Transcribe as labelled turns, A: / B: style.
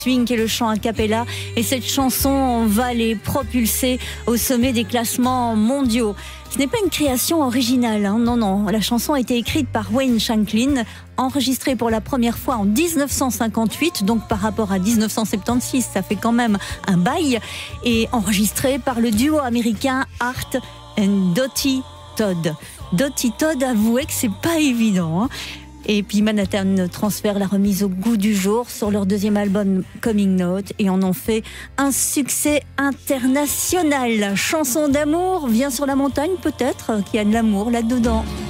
A: swing et le chant a cappella, et cette chanson va les propulser au sommet des classements mondiaux. Ce n'est pas une création originale, hein. Non, la chanson a été écrite par Wayne Shanklin, enregistrée pour la première fois en 1958, donc par rapport à 1976, ça fait quand même un bail, et enregistrée par le duo américain Art and Dottie Todd. Dottie Todd avouait que c'est pas évident, hein. Et puis Manhattan Transfer l'a remise au goût du jour sur leur deuxième album Coming Note et en ont fait un succès international. Chanson d'amour, vient sur la montagne peut-être, qu'il y a de l'amour là-dedans.